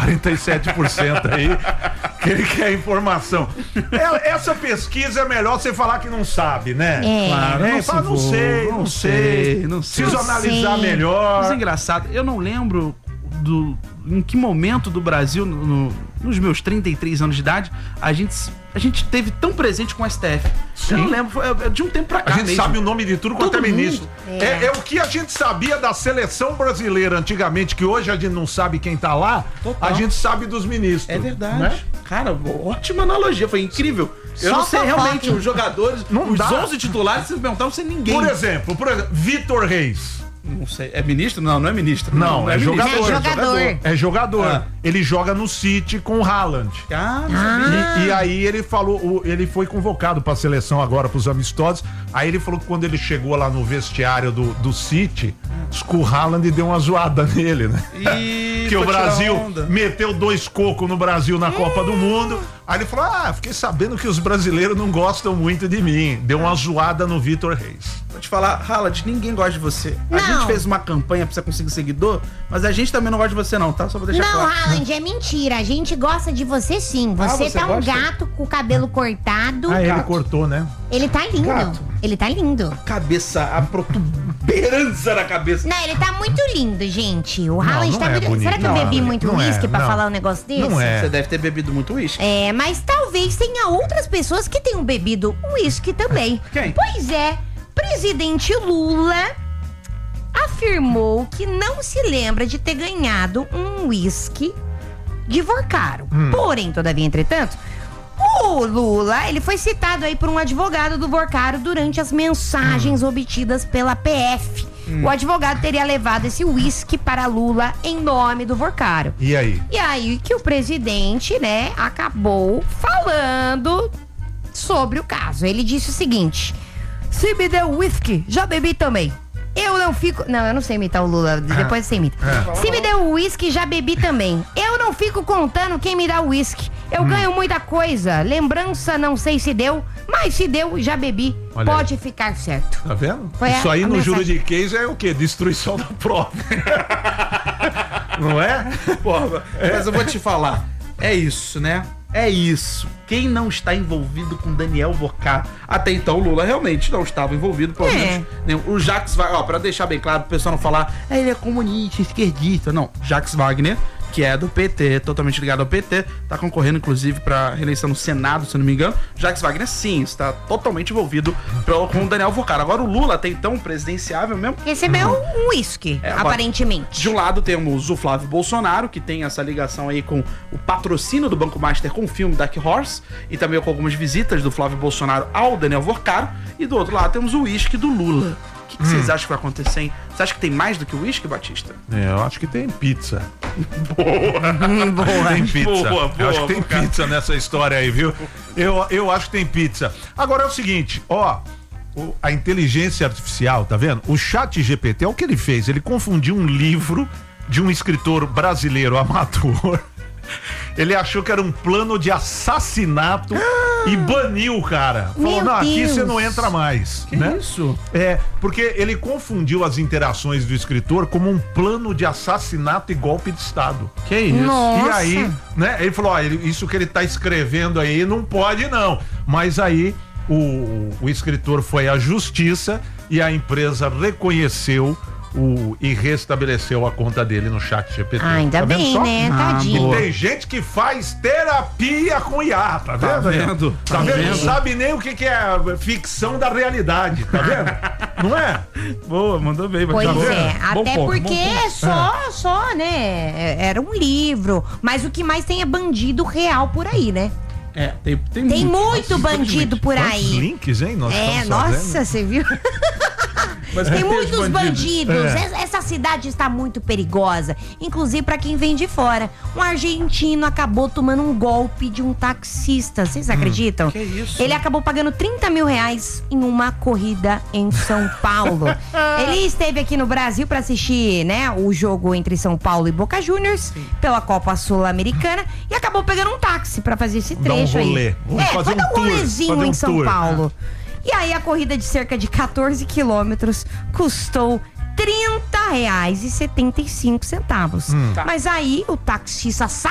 47% aí, que ele quer informação. Essa pesquisa é melhor você falar que não sabe, né? Claro, não sei. Preciso analisar melhor. Mas é engraçado, eu não lembro em que momento do Brasil, nos meus 33 anos de idade, a gente teve tão presente com o STF. Sim. Eu não lembro, foi de um tempo pra cá. A gente sabe o nome de tudo quanto é ministro. É. É o que a gente sabia da seleção brasileira antigamente, que hoje a gente não sabe quem tá lá, a gente sabe dos ministros. É verdade. Né? Cara, ótima analogia, foi incrível. Eu não sei realmente os jogadores, os 11 titulares, se perguntar, não sei ninguém. Por exemplo, Vitor Reis. Não sei, é ministro? Não é ministro. Não, é ministro. jogador. É jogador. Ah. Ele joga no City com o Haaland. E aí ele falou, ele foi convocado pra seleção agora, pros amistosos. Aí ele falou que quando ele chegou lá no vestiário do City, o Haaland deu uma zoada nele, né? Que o Brasil meteu 2 cocos no Brasil na Copa do Mundo. Aí ele falou, fiquei sabendo que os brasileiros não gostam muito de mim. Deu uma zoada no Vitor Reis. Vou te falar, Haaland, ninguém gosta de você. A Não. gente fez uma campanha pra você conseguir seguidor, mas a gente também não gosta de você não, tá? Só pra deixar Não, claro. Haaland, é mentira. A gente gosta de você sim. Você você tá um gosta? gato com o cabelo cortado. Ele cortou, né? Ele tá lindo. Gato. Ele tá lindo. Cabeça, a protuberância na cabeça. Não, ele tá muito lindo, gente. O Haaland não tá é muito. bonito. Será que eu Não, bebi muito não é, uísque pra não. falar um negócio desse? Não é. Você deve ter bebido muito uísque. É, mas talvez tenha outras pessoas que tenham bebido uísque também. Quem? Pois é, presidente Lula afirmou que não se lembra de ter ganhado um uísque de Vorcaro. Porém, todavia, entretanto, o Lula, ele foi citado aí por um advogado do Vorcaro durante as mensagens obtidas pela PF. O advogado teria levado esse uísque para Lula em nome do Vorcaro. E aí? E aí que o presidente, né, acabou falando sobre o caso. Ele disse o seguinte: se me deu uísque, já bebi também. Eu não fico... Não, eu não sei imitar o Lula, depois você imita. Se me deu uísque, já bebi também. Eu não fico contando quem me dá uísque. Eu ganho muita coisa. Lembrança, não sei se deu, mas se deu, já bebi. Olha Pode ficar certo. Tá vendo? Foi Isso a aí no mensagem. júri de case é o quê? Destruição da prova. Não é? Porra, mas eu vou te falar, é isso, né? É isso. Quem não está envolvido com Daniel Vorcaro? Até então, o Lula realmente não estava envolvido, pelo menos. O Jacques Wagner, ó, pra deixar bem claro, pro pessoal não falar, ele é comunista, esquerdista. Não, Jacques Wagner, que é do PT, totalmente ligado ao PT, tá concorrendo, inclusive, pra reeleição no Senado, se eu não me engano. Jacques Wagner, sim, está totalmente envolvido com o Daniel Vorcaro. Agora, o Lula, até então, presidenciável mesmo, Recebeu um uísque, agora, aparentemente. de um lado temos o Flávio Bolsonaro, que tem essa ligação aí com o patrocínio do Banco Master com o filme Dark Horse, e também com algumas visitas do Flávio Bolsonaro ao Daniel Vorcaro, e do outro lado temos o uísque do Lula. O que vocês acham que vai acontecer, hein? Você acha que tem mais do que o uísque, Batista? Eu acho que tem pizza. Boa. Tem pizza. Boa, eu acho que tem cara. pizza nessa história aí, viu? Eu acho que tem pizza. Agora é o seguinte, a inteligência artificial, tá vendo? O ChatGPT, é o que ele fez. Ele confundiu um livro de um escritor brasileiro amador. Ele achou que era um plano de assassinato e baniu o cara. Falou, Meu não, aqui Deus. você não entra mais. Que né? isso? É, porque ele confundiu as interações do escritor como um plano de assassinato e golpe de Estado. Que isso? Nossa. E aí, né, ele falou, isso que ele tá escrevendo aí não pode não. Mas aí o escritor foi à justiça e a empresa reconheceu e restabeleceu a conta dele no ChatGPT. Ainda Tá vendo bem, só? né? Ah, Tadinho. boa. Tem gente que faz terapia com IA, tá vendo? Tá vendo? Tá vendo? Não sabe nem o que é ficção da realidade, tá vendo? Não é? Boa, mandou bem. Pois Batista. é, Bom até ponto, porque bom ponto. só, né, era um livro, mas o que mais tem é bandido real por aí, né? É, tem Tem muito bandido por Quantos aí. links, hein? Nós É, estamos nossa, fazendo. você viu? Mas Tem cadê os muitos bandidos. É. Essa cidade está muito perigosa, inclusive para quem vem de fora. Um argentino acabou tomando um golpe de um taxista. Vocês acreditam? Que isso? Ele acabou pagando 30 mil reais em uma corrida em São Paulo. Ele esteve aqui no Brasil para assistir, né, o jogo entre São Paulo e Boca Juniors pela Copa Sul-Americana e acabou pegando um táxi para fazer esse Dar um trecho rolê. aí. Vamos fazer foi um dar um tour, rolezinho fazer um em São tour. Paulo. E aí a corrida de cerca de 14 quilômetros custou R$ 30,75. Mas aí o taxista